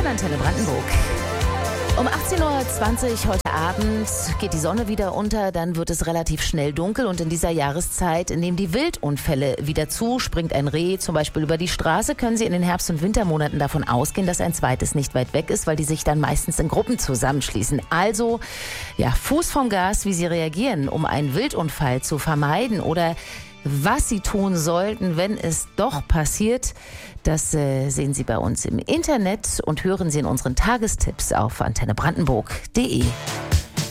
Antenne Brandenburg. Um 18.20 Uhr heute Abend geht die Sonne wieder unter, dann wird es relativ schnell dunkel und in dieser Jahreszeit nehmen die Wildunfälle wieder zu. Springt ein Reh zum Beispiel über die Straße, können Sie in den Herbst- und Wintermonaten davon ausgehen, dass ein zweites nicht weit weg ist, weil die sich dann meistens in Gruppen zusammenschließen. Also, ja, Fuß vom Gas, wie Sie reagieren, um einen Wildunfall zu vermeiden oder was Sie tun sollten, wenn es doch passiert, das sehen Sie bei uns im Internet und hören Sie in unseren Tagestipps auf antennebrandenburg.de.